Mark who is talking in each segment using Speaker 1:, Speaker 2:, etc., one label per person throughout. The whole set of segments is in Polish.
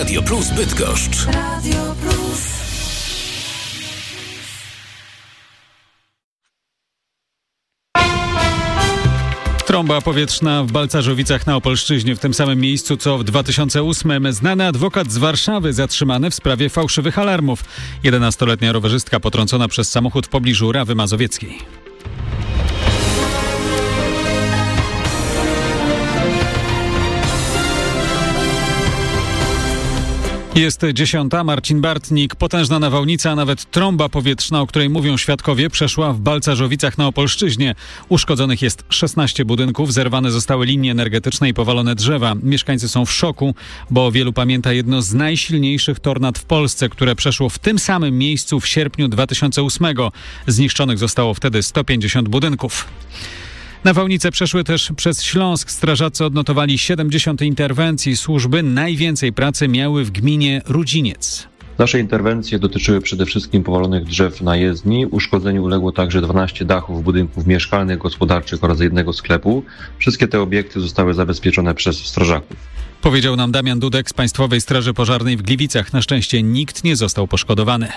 Speaker 1: Radio Plus Bydgoszcz.
Speaker 2: Radio Plus.
Speaker 3: Trąba powietrzna w Balcarzowicach na Opolszczyźnie, w tym samym miejscu co w 2008. Znany adwokat z Warszawy zatrzymany w sprawie fałszywych alarmów. 11-letnia rowerzystka potrącona przez samochód w pobliżu Rawy Mazowieckiej. Jest 10. Marcin Bartnik. Potężna nawałnica, a nawet trąba powietrzna, o której mówią świadkowie, przeszła w Balcarzowicach na Opolszczyźnie. Uszkodzonych jest 16 budynków, zerwane zostały linie energetyczne i powalone drzewa. Mieszkańcy są w szoku, bo wielu pamięta jedno z najsilniejszych tornad w Polsce, które przeszło w tym samym miejscu w sierpniu 2008. Zniszczonych zostało wtedy 150 budynków. Nawałnice przeszły też przez Śląsk. Strażacy odnotowali 70 interwencji. Służby najwięcej pracy miały w gminie Rudziniec.
Speaker 4: Nasze interwencje dotyczyły przede wszystkim powalonych drzew na jezdni. Uszkodzeniu uległo także 12 dachów budynków mieszkalnych, gospodarczych oraz jednego sklepu. Wszystkie te obiekty zostały zabezpieczone przez strażaków.
Speaker 3: Powiedział nam Damian Dudek z Państwowej Straży Pożarnej w Gliwicach. Na szczęście nikt nie został poszkodowany.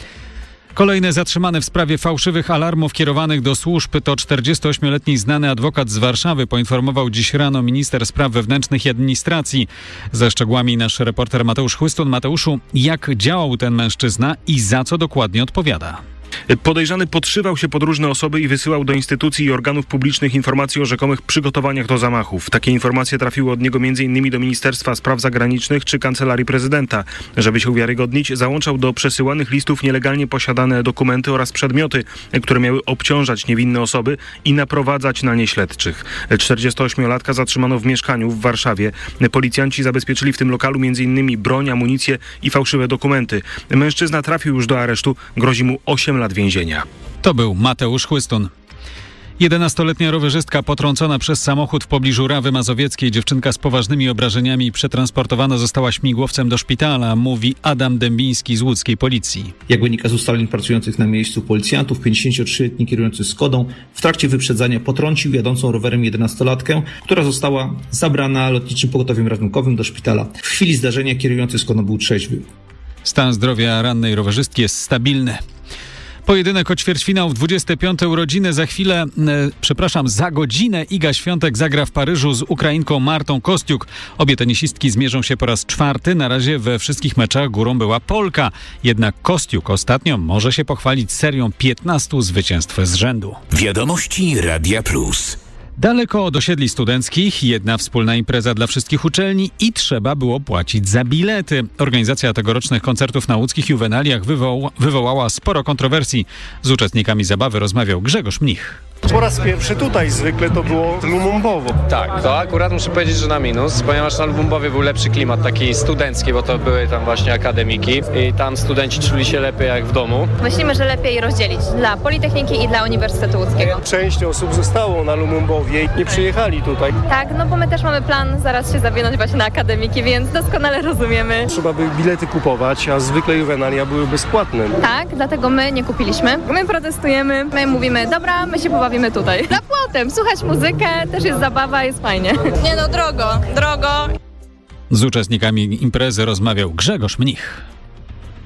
Speaker 3: Kolejny zatrzymany w sprawie fałszywych alarmów kierowanych do służb to 48-letni znany adwokat z Warszawy, poinformował dziś rano minister spraw wewnętrznych i administracji. Ze szczegółami nasz reporter Mateusz Chłystun. Mateuszu, jak działał ten mężczyzna i za co dokładnie odpowiada?
Speaker 5: Podejrzany podszywał się pod różne osoby i wysyłał do instytucji i organów publicznych informacje o rzekomych przygotowaniach do zamachów. Takie informacje trafiły od niego m.in. do Ministerstwa Spraw Zagranicznych czy Kancelarii Prezydenta. Żeby się uwiarygodnić, załączał do przesyłanych listów nielegalnie posiadane dokumenty oraz przedmioty, które miały obciążać niewinne osoby i naprowadzać na nie śledczych. 48-latka zatrzymano w mieszkaniu w Warszawie. Policjanci zabezpieczyli w tym lokalu m.in. broń, amunicję i fałszywe dokumenty. Mężczyzna trafił już do aresztu, grozi mu 8 lat więzienia.
Speaker 3: To był Mateusz Chłystun. 11-letnia rowerzystka potrącona przez samochód w pobliżu Rawy Mazowieckiej. Dziewczynka z poważnymi obrażeniami przetransportowana została śmigłowcem do szpitala, mówi Adam Dębiński z łódzkiej policji.
Speaker 6: Jak wynika z ustaleń pracujących na miejscu policjantów, 53-letni kierujący Skodą w trakcie wyprzedzania potrącił jadącą rowerem 11-latkę, która została zabrana lotniczym pogotowiem ratunkowym do szpitala. W chwili zdarzenia kierujący Skodą był trzeźwy.
Speaker 3: Stan zdrowia rannej rowerzystki jest stabilny. Pojedynek o ćwierćfinał w 25. urodziny. Za godzinę Iga Świątek zagra w Paryżu z Ukrainką Martą Kostiuk. Obie tenisistki zmierzą się po raz czwarty. Na razie we wszystkich meczach górą była Polka. Jednak Kostiuk ostatnio może się pochwalić serią 15 zwycięstw z rzędu.
Speaker 1: Wiadomości Radia Plus.
Speaker 3: Daleko od osiedli studenckich, jedna wspólna impreza dla wszystkich uczelni i trzeba było płacić za bilety. Organizacja tegorocznych koncertów na łódzkich juwenaliach wywołała sporo kontrowersji. Z uczestnikami zabawy rozmawiał Grzegorz Mnich.
Speaker 7: Po raz pierwszy tutaj, zwykle to było Lumumbowo.
Speaker 8: Tak, to akurat muszę powiedzieć, że na minus, ponieważ na Lumumbowie był lepszy klimat taki studencki, bo to były tam właśnie akademiki i tam studenci czuli się lepiej jak w domu.
Speaker 9: Myślimy, że lepiej rozdzielić dla Politechniki i dla Uniwersytetu Łódzkiego.
Speaker 7: Część osób zostało na Lumumbowie i nie przyjechali tutaj.
Speaker 9: Tak, no bo my też mamy plan zaraz się zawinąć właśnie na akademiki, więc doskonale rozumiemy.
Speaker 7: Trzeba by bilety kupować, a zwykle juwenalia były bezpłatne.
Speaker 9: Tak, dlatego my nie kupiliśmy. My protestujemy, my mówimy, dobra, my się pobawimy tutaj. Za płotem, słuchać muzykę, też jest zabawa, jest fajnie. Nie no, drogo.
Speaker 3: Z uczestnikami imprezy rozmawiał Grzegorz Mnich.